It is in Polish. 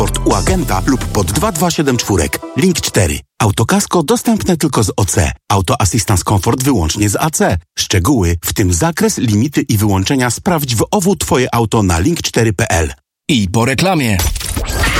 Port u agenta lub pod 2274. Link 4. Autokasko dostępne tylko z OC. Auto Assistance Comfort wyłącznie z AC. Szczegóły, w tym zakres, limity i wyłączenia sprawdź w OWU Twoje auto na link4.pl. I po reklamie.